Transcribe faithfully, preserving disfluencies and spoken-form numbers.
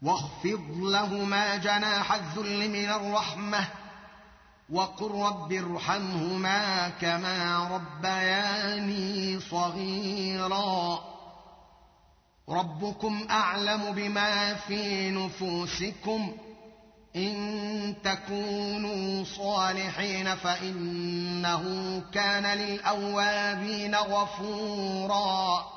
واخفض لهما جناح الذل من الرحمة وقل رب ارحمهما كما ربياني صغيرا ربكم أعلم بما في نفوسكم إن تكونوا صالحين فإنه كان للأوابين غفورا